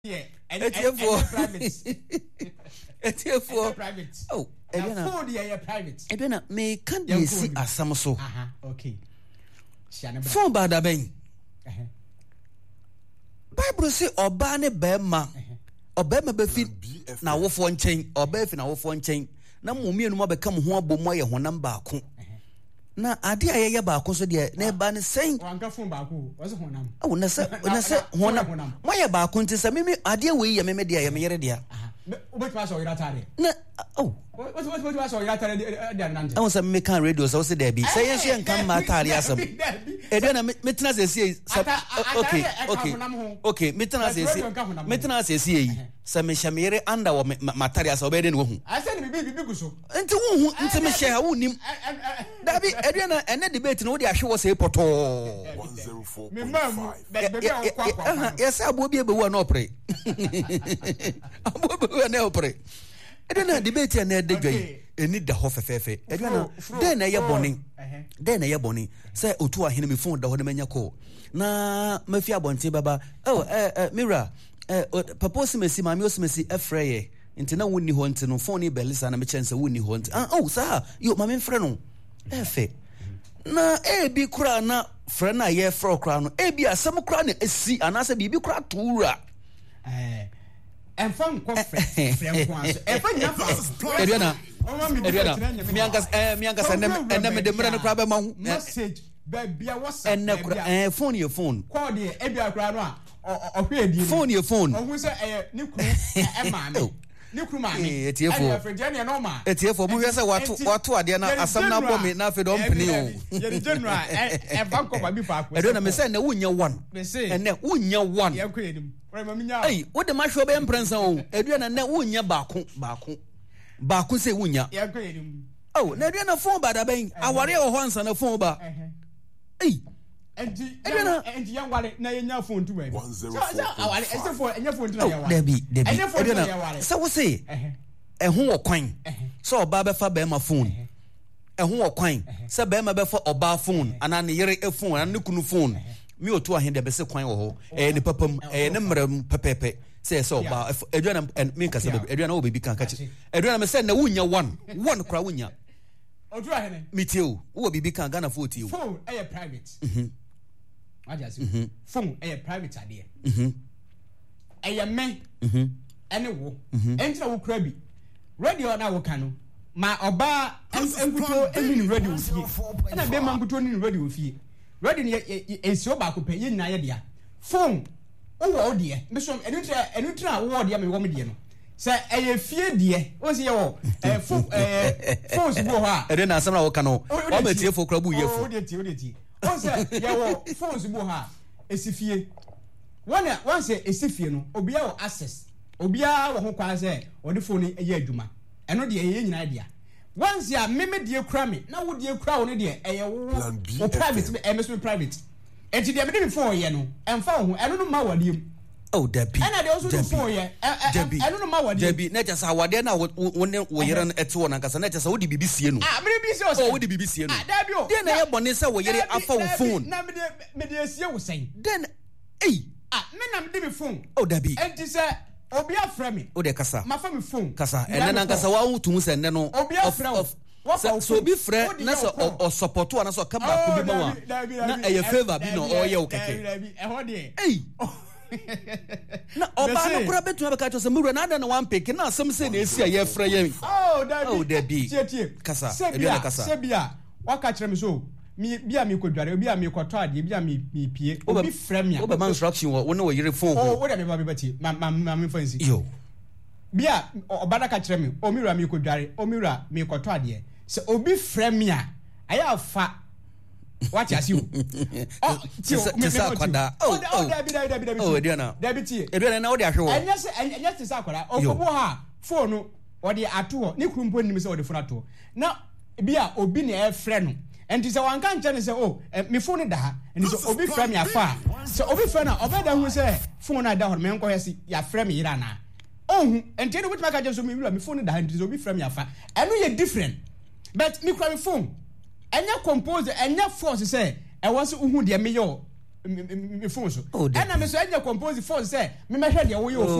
Yeah, private. Oh, phone yeah private. Edena me can you see asam so. Okay. Phone bada ben. Bible say oba ne bema. Obema be fi na wofo nchen, oba fi na wofo nchen. Na momienu mo be kam ho abom ye honam baako. Na ade ayeye baako so de na ba ne sen. Wanka phone baako, was honam. Oh, na se honam. Mo ye baako nti se meme ade we ye meme de ye me yere de a. Obetwa so yira tare. Na oh. What so yira tare de nante. I want some me can radio so say there be. Say yes you can ma tare asem. E de na me tena say okay, me tena say say me shamere under wo matari asa obede ne wo hu. I say me bi guso. Enti wo hu enti me share wo nim. Da bi e de na ene debate no wo de ahwe wo say poto. 104.5. Me mam be yes abo bi e be wo na opre. Abo be wo na opre. E de na debate na de dwan. Eni da ho fefefe. E de na den na ye boni. Den na ye boni. Say otu ahene me phone da ho na manya call. Na mafia bonte baba. Oh Mira papa osimesi mami osimesi efreye nti na wonni ho nti no phone belisa na me chense wonni ho nti oh sir yo mami mfre no efe na ebi kura na frɛ na ye fro kura no ebi asɛm kura na esi anase bibi kura tuura enfan ko frɛ ko anso efa nya fa Ediana miangas enem de mre no kura be ma hu message bia WhatsApp phone your phone call de ebi akura no a ohwe edi phone your phone ohun se ne kru e maame ne kru maame etiefo mo hwese watu ade na asam na bɔ me na afi do mpini o ye general e banko ba bi fa ko edo na me say na wunya one ene wunya one ye ko edim ma minya wo de ma hwe be mprensa o edo na wunya baako say wunya ye ko edim oh na edo na phone ba da ben aware o ho ansa na phone ba Enti young wale na yenya phone tu baby. Awale ese phone enya phone tu na yawa. Debi. So we say ehun okwan. So oba be fa be ma phone. Ehun okwan. Se be ma be fa oba phone ana ne yere e phone ana ne kunu phone. Me otu ahen de be se kwan wo ho. Ne papam ne mram pepepe. Say so oba eduana me kasa baby. Eduana wo baby kan kachi. Eduana me say na wunya one kra wunya. Otu ahene. Miteo wo baby kan Ghana 40 phone e private. Phone private idea. Me ene wo entra wo kra bi radio na wo kanu ma oba enkuto eni radio fie na be ma enkuto ni radio fie radio ni ensio ba ko pe ye nyina ye dia phone wo de me so enu tra wo de me wo me de no se fie de o se ye wo phones bo ha ede na asem na wo kanu o ma tie fo kra bu ye fo o de tie on say yawo phones bo ha esifie one say esifie no obia wo access obia wo ho kwa say o de phone eye adwuma eno de eye nyina dia once ya meme de kura me na wo de kura wo ne de eye wo private me private enti de me de phone ye no emfa wo ho eno no ma wadiem oh debi and they also do phone ye eno no ma wadiem debi na just awade na wo yere no ete wo na kasa na just wo de bibi sie no me bi sie o oh wo de bibi sie no debi o de na ye bone se wo yere afa wo phone na me de sie wo sen then me na me de me phone oh debi enti se obi afra me o de kasa ma fa me phone kasa ene na kasa wa utum se ene no obi afra so obi frɛ na so o support wa na so ka ba ko bi ma wa na e favor bi no o ye o keke na oba no kura betu abeka to se mura na ada na wan pick na asem se na esi aye frɛ ye oh dabi kasa ebia kasa sebia waka kyerɛ me so mi bia mi kodware bia mi kɔtɔ ade bia mi pie obi frɛ me o be man instruction wo no wo yere phone wo da me ba beti ma me fancy yo bia obada ka kyerɛ me o mira mi kodware o mira mi kɔtɔ ade se obi frɛ me a aya fa what you see tisa kwada Dabi Eduana na wo de ahwe wo enya tisa kwada okobo ha phone no wo de ato ho ne krumpo nim se wo de phone ato na bia obi na e frɛ no enti se wanka nche ne se me phone da ha enti se obi frɛ me afa se obi frɛ na obeda hu se phone na da ho me nko yesi ya frɛ me yira na ohun enti no bitima ka je so me phone da ha enti se obi frɛ me afa eno ye different but me kura me phone enya compose enya force say e was uhu de me yo me phone so Oh, and I'm so enya compose phone say me measure de wo ye